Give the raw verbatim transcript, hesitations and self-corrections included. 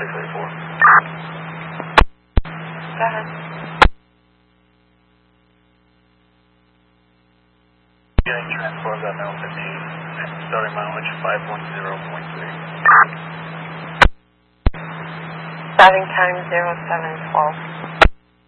six eight four. Go ahead. Getting transport that now fifteen, starting mileage five one zero point three. Starting time zero seven twelve.